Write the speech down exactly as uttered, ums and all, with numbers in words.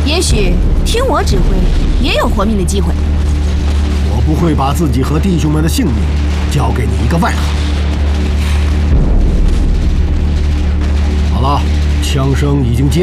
也许听我指挥，也有活命的机会。 我不会把自己和弟兄们的性命交给你一个外行。好了，枪声已经接。